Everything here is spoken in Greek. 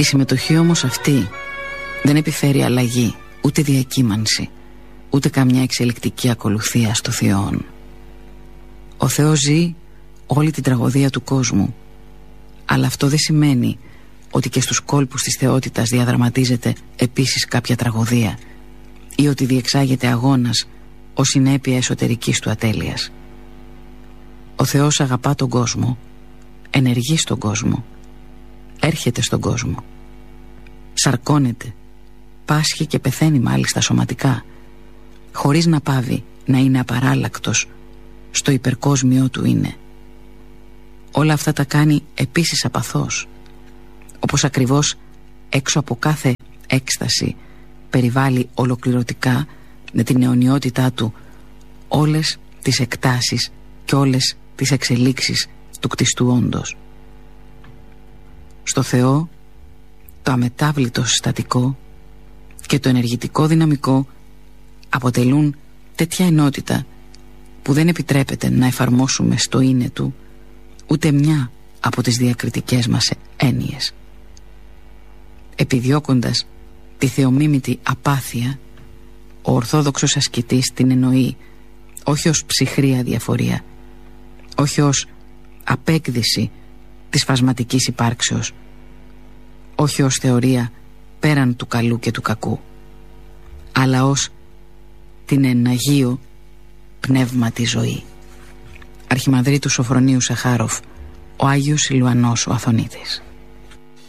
Η συμμετοχή όμως αυτή δεν επιφέρει αλλαγή, ούτε διακύμανση, ούτε καμιά εξελικτική ακολουθία στο Θεόν. Ο Θεός ζει όλη την τραγωδία του κόσμου, αλλά αυτό δεν σημαίνει ότι και στους κόλπους της θεότητας διαδραματίζεται επίσης κάποια τραγωδία ή ότι διεξάγεται αγώνας ως συνέπεια εσωτερικής του ατέλειας. Ο Θεός αγαπά τον κόσμο, ενεργεί στον κόσμο, έρχεται στον κόσμο, σαρκώνεται, πάσχει και πεθαίνει μάλιστα σωματικά, χωρίς να πάβει να είναι απαράλλακτος στο υπερκόσμιο του είναι. Όλα αυτά τα κάνει επίσης απαθώς, όπως ακριβώς έξω από κάθε έκσταση περιβάλλει ολοκληρωτικά με την αιωνιότητά του όλες τις εκτάσεις και όλες τις εξελίξεις του κτιστού όντος. Στο Θεό το αμετάβλητο συστατικό και το ενεργητικό δυναμικό αποτελούν τέτοια ενότητα που δεν επιτρέπεται να εφαρμόσουμε στο είναι του ούτε μια από τις διακριτικές μας έννοιες. Επιδιώκοντας τη θεομίμητη απάθεια, ο ορθόδοξος ασκητής την εννοεί όχι ως ψυχρή αδιαφορία, όχι ως απέκδηση της φασματικής υπάρξεως, όχι ως θεωρία πέραν του καλού και του κακού, αλλά ως την εν Αγίο πνεύματι ζωή. Αρχιμανδρίτου Σοφρονίου Σαχάροφ, ο Άγιος Σιλουανός ο Αθωνίτης.